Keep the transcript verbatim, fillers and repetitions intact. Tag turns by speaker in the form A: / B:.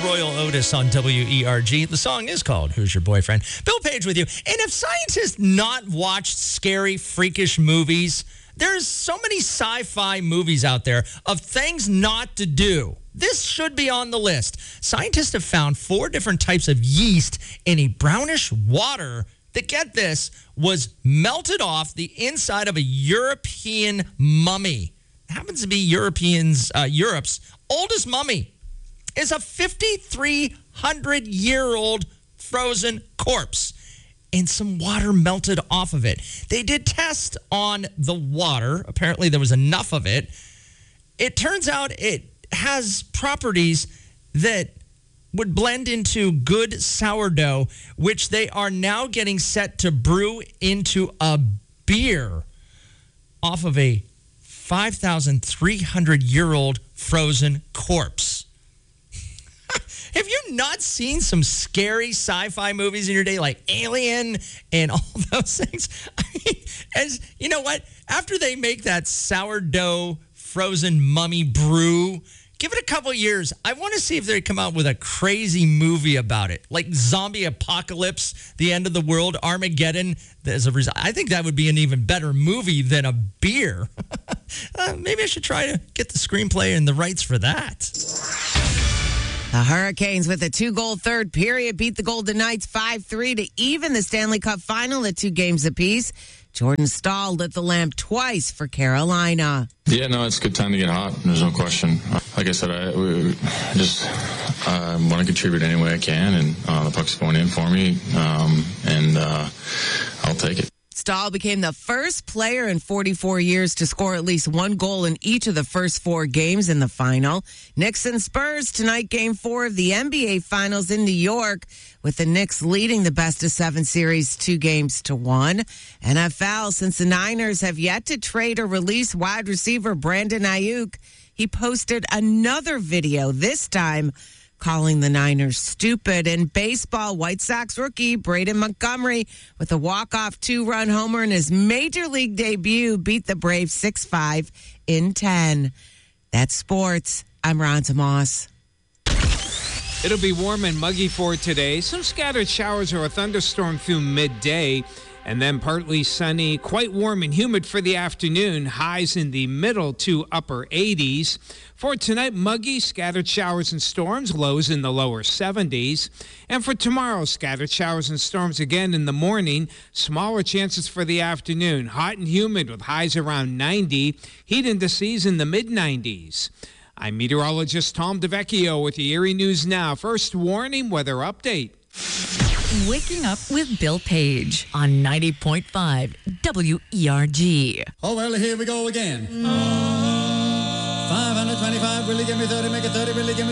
A: Royal Otis on W E R G. The song is called Who's Your Boyfriend? Bill Page with you. And if scientists not watched scary, freakish movies, there's so many sci-fi movies out there of things not to do. This should be on the list. Scientists have found four different types of yeast in a brownish water that, get this, was melted off the inside of a European mummy. It happens to be Europeans, uh, Europe's oldest mummy. Is a fifty-three hundred year old frozen corpse, and some water melted off of it. They did tests on the water. Apparently there was enough of it. It turns out it has properties that would blend into good sourdough, which they are now getting set to brew into a beer off of a five thousand three hundred year old frozen corpse. Have you not seen some scary sci-fi movies in your day, like Alien and all those things? I mean, as you know what? After they make that sourdough frozen mummy brew, give it a couple of years. I want to see if they come out with a crazy movie about it, like Zombie Apocalypse, The End of the World, Armageddon. As a result, I think that would be an even better movie than a beer. uh, maybe I should try to get the screenplay and the rights for that.
B: The Hurricanes, with a two-goal third period, beat the Golden Knights five three to even the Stanley Cup final at two games apiece. Jordan Staal lit the lamp twice for Carolina.
C: Yeah, no, it's a good time to get hot. There's no question. Like I said, I, we, I just uh, want to contribute any way I can, and uh, the puck's going in for me, um, and uh, I'll take it.
B: Staal became the first player in forty-four years to score at least one goal in each of the first four games in the final. Knicks and Spurs tonight, game four of the N B A Finals in New York, with the Knicks leading the best-of-seven series two games to one. N F L, since the Niners have yet to trade or release wide receiver Brandon Ayuk, he posted another video, this time calling the Niners stupid. In baseball, White Sox rookie Braden Montgomery, with a walk-off two-run homer in his Major League debut, beat the Braves six five in ten. That's sports. I'm Ron Moss.
D: It'll be warm and muggy for today. Some scattered showers or a thunderstorm through midday, and then partly sunny, quite warm and humid for the afternoon. Highs in the middle to upper eighties. For tonight, muggy, scattered showers and storms, lows in the lower seventies. And for tomorrow, scattered showers and storms again in the morning, smaller chances for the afternoon. Hot and humid with highs around ninety, heat indices in the mid nineties. I'm meteorologist Tom DeVecchio with the Erie News Now. First warning weather update.
E: Waking Up with Bill Page on ninety point five W E R G.
F: Oh, well, here we go again. five hundred twenty-five, really give me thirty, make it thirty, really give me